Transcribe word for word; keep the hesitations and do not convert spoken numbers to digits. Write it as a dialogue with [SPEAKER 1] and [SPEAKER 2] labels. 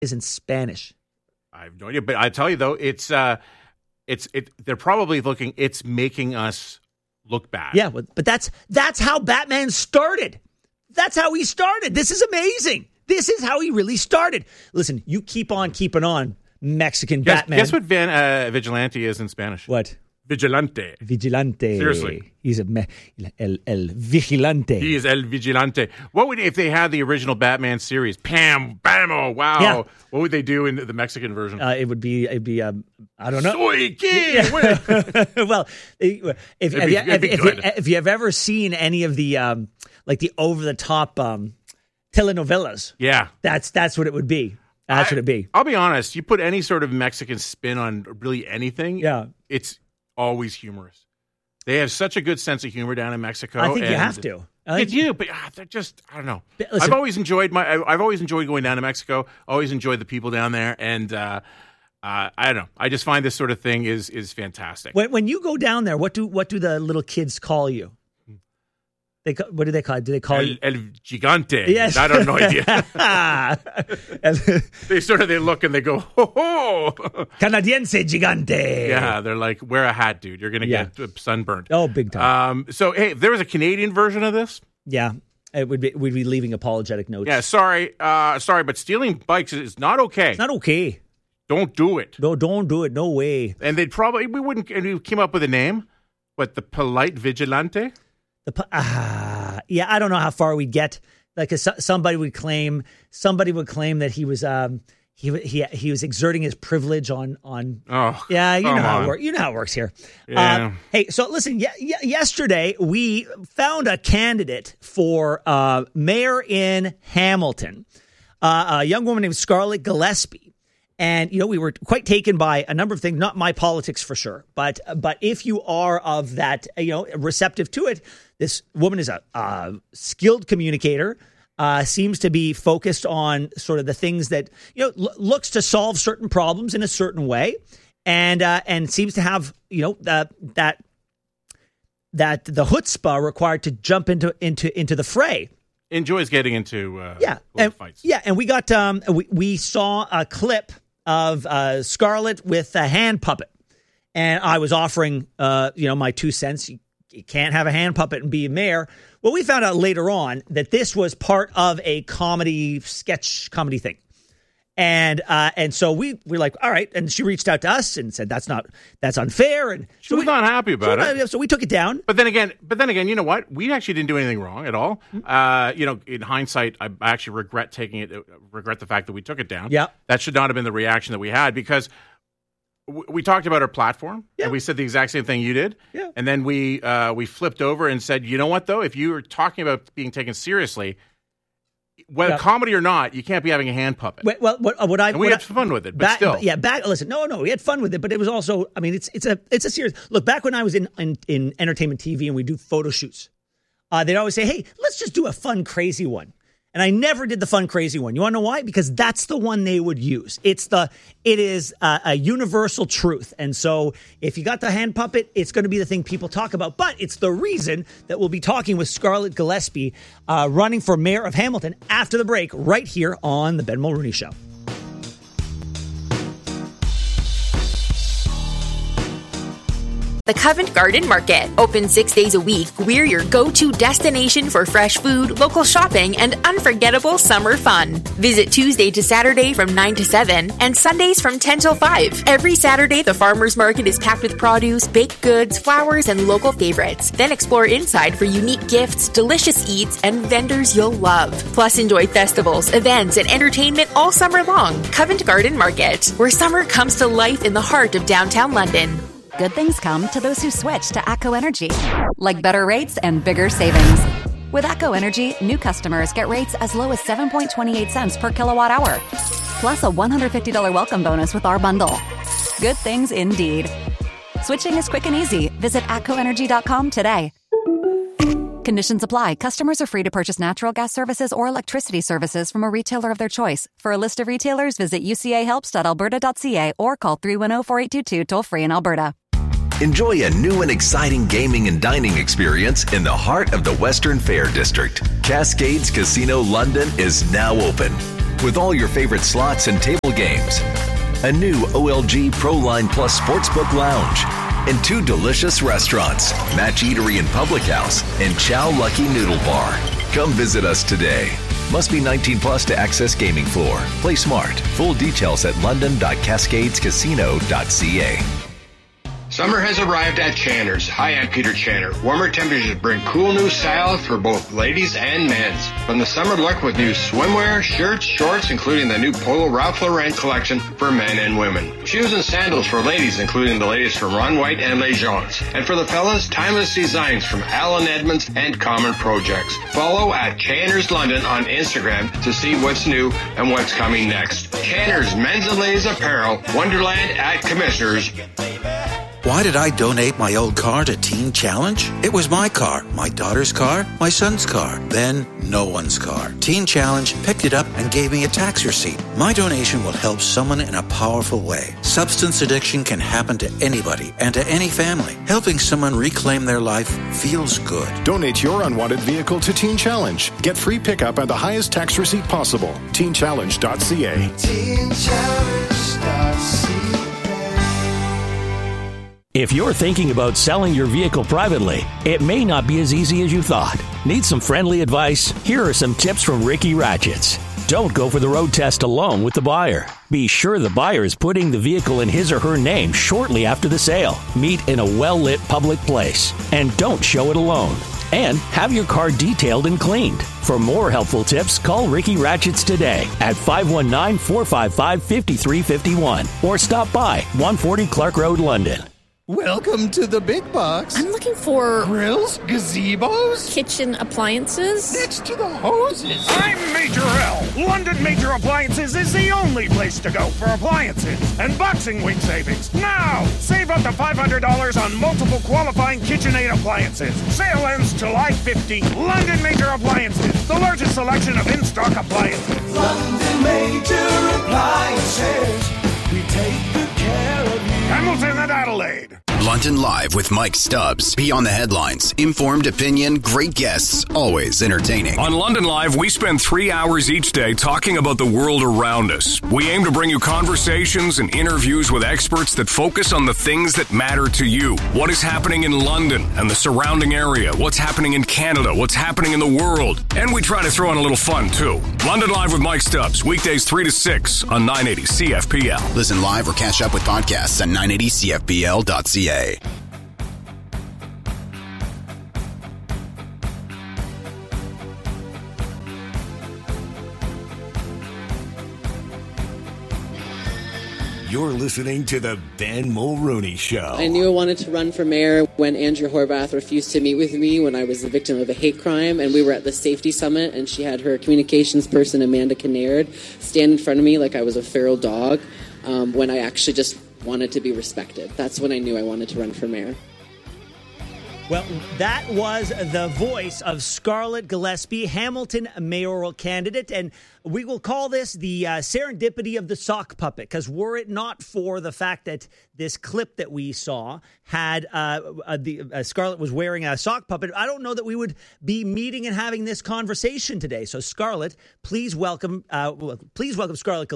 [SPEAKER 1] is in Spanish?
[SPEAKER 2] I have no idea, but I tell you though, it's uh, it's it. They're probably looking. It's making us look bad.
[SPEAKER 1] Yeah, but that's that's how Batman started. That's how he started. This is amazing. This is how he really started. Listen, you keep on keeping on, Mexican
[SPEAKER 2] guess,
[SPEAKER 1] Batman.
[SPEAKER 2] Guess what Van, uh, vigilante is in Spanish?
[SPEAKER 1] What?
[SPEAKER 2] Vigilante.
[SPEAKER 1] Vigilante.
[SPEAKER 2] Seriously.
[SPEAKER 1] He's a me- el, el vigilante.
[SPEAKER 2] He is El Vigilante. What would, if they had the original Batman series? Pam, bamo, wow.
[SPEAKER 1] Yeah.
[SPEAKER 2] What would they do in the Mexican version?
[SPEAKER 1] Uh, it would be, it'd be, um, I don't know.
[SPEAKER 2] Soy que.
[SPEAKER 1] Yeah. Well, if, if,
[SPEAKER 2] be,
[SPEAKER 1] if, if, if,
[SPEAKER 2] good.
[SPEAKER 1] if you have ever seen any of the, um, like the over-the-top um, telenovelas,
[SPEAKER 2] Yeah.
[SPEAKER 1] that's that's what it would be. That's
[SPEAKER 2] I,
[SPEAKER 1] what it'd be.
[SPEAKER 2] I'll be honest. You put any sort of Mexican spin on really anything,
[SPEAKER 1] Yeah.
[SPEAKER 2] it's always humorous. They have such a good sense of humor down in Mexico.
[SPEAKER 1] I think you
[SPEAKER 2] and
[SPEAKER 1] have to. I
[SPEAKER 2] You
[SPEAKER 1] think,
[SPEAKER 2] do, but ah, they're just, I don't know.
[SPEAKER 1] But listen-
[SPEAKER 2] I've always enjoyed my, I- I've always enjoyed going down to Mexico. Always enjoyed the people down there. And uh, uh, I don't know. I just find this sort of thing is is fantastic.
[SPEAKER 1] when, when you go down there, what do what do the little kids call you? They ca- what do they call it? Do they call
[SPEAKER 2] El,
[SPEAKER 1] you?
[SPEAKER 2] el Gigante.
[SPEAKER 1] Yes.
[SPEAKER 2] I don't know idea.
[SPEAKER 1] El
[SPEAKER 2] They sort of, they look and they go, ho ho.
[SPEAKER 1] Canadiense gigante.
[SPEAKER 2] Yeah, they're like, wear a hat, dude. You're going to
[SPEAKER 1] Yeah.
[SPEAKER 2] get sunburned.
[SPEAKER 1] Oh, big time.
[SPEAKER 2] Um, so, hey, if there was a Canadian version of this,
[SPEAKER 1] Yeah. It would be, we'd be leaving apologetic notes.
[SPEAKER 2] yeah, sorry, uh, sorry, but stealing bikes is not okay.
[SPEAKER 1] It's not okay.
[SPEAKER 2] Don't do it.
[SPEAKER 1] No, don't do it. No way.
[SPEAKER 2] And they'd probably, we wouldn't, and we came up with a name, but the polite vigilante.
[SPEAKER 1] The pu- ah, yeah, I don't know how far we'd get. Like a, somebody would claim, somebody would claim that he was, um, he he he was exerting his privilege on on.
[SPEAKER 2] Oh,
[SPEAKER 1] yeah, you know
[SPEAKER 2] come
[SPEAKER 1] how
[SPEAKER 2] on.
[SPEAKER 1] it works. You know how it works here.
[SPEAKER 2] Yeah.
[SPEAKER 1] Uh, hey, so listen. Yeah, yeah, yesterday we found a candidate for uh, mayor in Hamilton, uh, a young woman named Scarlett Gillespie. And, you know, we were quite taken by a number of things, not my politics for sure, but but if you are of that, you know, receptive to it, this woman is a, a skilled communicator, uh, seems to be focused on sort of the things that, you know, l- looks to solve certain problems in a certain way, and uh, and seems to have, you know, uh, that that the chutzpah required to jump into into into the fray.
[SPEAKER 2] Enjoys getting into uh,
[SPEAKER 1] Yeah,
[SPEAKER 2] little
[SPEAKER 1] and,
[SPEAKER 2] fights.
[SPEAKER 1] yeah, and we got um we we saw a clip of uh, Scarlett with a hand puppet, and I was offering uh you know my two cents. You, you can't have a hand puppet and be a mayor. Well, we found out later on that this was part of a comedy sketch comedy thing. And uh, and so we were like, all right. And she reached out to us and said, that's not, that's unfair. And
[SPEAKER 2] She
[SPEAKER 1] so
[SPEAKER 2] was
[SPEAKER 1] we,
[SPEAKER 2] not happy about
[SPEAKER 1] so,
[SPEAKER 2] it.
[SPEAKER 1] So we took it down.
[SPEAKER 2] But then again, but then again, you know what? We actually didn't do anything wrong at all. Uh, you know, in hindsight, I I actually regret taking it. uh, Regret the fact that we took it down.
[SPEAKER 1] Yeah.
[SPEAKER 2] That should not have been the reaction that we had, because w- we talked about our platform
[SPEAKER 1] Yeah.
[SPEAKER 2] and we said the exact same thing you did.
[SPEAKER 1] Yeah.
[SPEAKER 2] And then we uh, we flipped over and said, you know what though? If you were talking about being taken seriously, whether
[SPEAKER 1] Yeah.
[SPEAKER 2] comedy or not, you can't be having a hand puppet.
[SPEAKER 1] Well, what, what, what I
[SPEAKER 2] and we
[SPEAKER 1] what
[SPEAKER 2] had
[SPEAKER 1] I-
[SPEAKER 2] fun with it, but
[SPEAKER 1] back,
[SPEAKER 2] still.
[SPEAKER 1] yeah. Back, listen, no, no, we had fun with it, but it was also, I mean, it's it's a it's a serious look. Back when I was in in, in entertainment T V and we do photo shoots, uh, they'd always say, "Hey, let's just do a fun, crazy one." And I never did the fun, crazy one. You want to know why? Because that's the one they would use. It's the it is a, a universal truth. And so if you got the hand puppet, it's going to be the thing people talk about. But it's the reason that we'll be talking with Scarlett Gillespie, uh, running for mayor of Hamilton after the break, right here on the Ben Mulrooney Show.
[SPEAKER 3] The Covent Garden Market. Open six days a week, we're your go-to destination for fresh food, local shopping, and unforgettable summer fun. Visit Tuesday to Saturday from nine to seven and Sundays from ten till five. Every Saturday, the farmers market is packed with produce, baked goods, flowers, and local favorites. Then explore inside for unique gifts, delicious eats, and vendors you'll love. Plus, enjoy festivals, events, and entertainment all summer long. Covent Garden Market, where summer comes to life in the heart of downtown London.
[SPEAKER 4] Good things come to those who switch to ACO Energy, like better rates and bigger savings. With ACO Energy, new customers get rates as low as seven point two eight cents per kilowatt hour, plus a one hundred fifty dollars welcome bonus with our bundle. Good things indeed. Switching is quick and easy. Visit A C O energy dot com today. Conditions apply. Customers are free to purchase natural gas services or electricity services from a retailer of their choice. For a list of retailers, visit u c a helps dot alberta dot c a or call three one zero, four eight two two toll-free in Alberta.
[SPEAKER 5] Enjoy a new and exciting gaming and dining experience in the heart of the Western Fair District. Cascades Casino London is now open. with all your favorite slots and table games, a new O L G Pro Line Plus Sportsbook Lounge, and two delicious restaurants, Match Eatery and Public House, and Chow Lucky Noodle Bar. Come visit us today. Must be nineteen plus to access gaming floor. Play smart. Full details at london dot cascades casino dot c a.
[SPEAKER 6] Summer has arrived at Channer's. Hi, I'm Peter Channer. Warmer temperatures bring cool new style for both ladies and men's. From the summer look with new swimwear, shirts, shorts, including the new Polo Ralph Lauren collection for men and women. Shoes and sandals for ladies, including the latest from Ron White and Les Jones. And for the fellas, timeless designs from Alan Edmonds and Common Projects. Follow at Channer's London on Instagram to see what's new and what's coming next. Channer's Men's and Ladies Apparel, Wonderland at Commissioners.
[SPEAKER 7] Why did I donate my old car to Teen Challenge? It was my car, my daughter's car, my son's car, then no one's car. Teen Challenge picked it up and gave me a tax receipt. My donation will help someone in a powerful way. Substance addiction can happen to anybody and to any family. Helping someone reclaim their life feels good.
[SPEAKER 8] Donate your unwanted vehicle to Teen Challenge. Get free pickup and the highest tax receipt possible. teen challenge dot c a. teen challenge dot c a.
[SPEAKER 9] If you're thinking about selling your vehicle privately, it may not be as easy as you thought. Need some friendly advice? Here are some tips from Ricky Ratchets. Don't go for the road test alone with the buyer. Be sure the buyer is putting the vehicle in his or her name shortly after the sale. Meet in a well-lit public place. And don't show it alone. And have your car detailed and cleaned. For more helpful tips, call Ricky Ratchets today at five one nine, four five five, five three five one or stop by one forty Clark Road, London.
[SPEAKER 10] Welcome to the big box.
[SPEAKER 11] I'm looking for
[SPEAKER 10] grills, gazebos,
[SPEAKER 11] kitchen appliances.
[SPEAKER 10] Next to the hoses.
[SPEAKER 12] I'm Major L. London Major Appliances is the only place to go for appliances and Boxing Week savings. Now, save up to five hundred dollars on multiple qualifying KitchenAid appliances. Sale ends July fifteenth. London Major Appliances, the largest selection of in-stock appliances.
[SPEAKER 13] London Major Appliances, we take good care of you.
[SPEAKER 12] Hamilton and Adelaide.
[SPEAKER 14] London Live with Mike Stubbs. Beyond the headlines. Informed opinion, great guests, always entertaining.
[SPEAKER 15] On London Live, we spend three hours each day talking about the world around us. We aim to bring you conversations and interviews with experts that focus on the things that matter to you. What is happening in London and the surrounding area? What's happening in Canada? What's happening in the world? And we try to throw in a little fun, too. London Live with Mike Stubbs. Weekdays three to six on nine eighty C F P L.
[SPEAKER 14] Listen live or catch up with podcasts at nine eighty C F P L dot C A.
[SPEAKER 16] You're listening to the Ben Mulrooney Show.
[SPEAKER 17] I knew I wanted to run for mayor when Andrea Horvath refused to meet with me when I was the victim of a hate crime, and we were at the safety summit, and she had her communications person, Amanda Kinnaird, stand in front of me like I was a feral dog um, when I actually just wanted to be respected. That's when I knew I wanted to run for mayor.
[SPEAKER 1] Well, that was the voice of Scarlett Gillespie, Hamilton mayoral candidate, and we will call this the uh, serendipity of the sock puppet, because were it not for the fact that this clip that we saw had uh, uh, the uh, Scarlett was wearing a sock puppet, I don't know that we would be meeting and having this conversation today. So, Scarlett, please welcome, uh, please welcome Scarlett Gillespie.